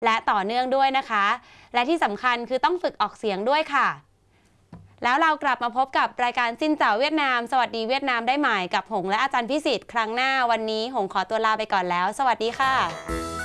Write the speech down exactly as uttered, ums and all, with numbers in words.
และต่อเนื่องด้วยนะคะและที่สำคัญคือต้องฝึกออกเสียงด้วยค่ะแล้วเรากลับมาพบกับรายการซินเจ้าเวียดนามสวัสดีเวียดนามได้ใหม่กับหงและอาจารย์พิสิทธิ์ครั้งหน้าวันนี้หงขอตัวลาไปก่อนแล้วสวัสดีค่ะ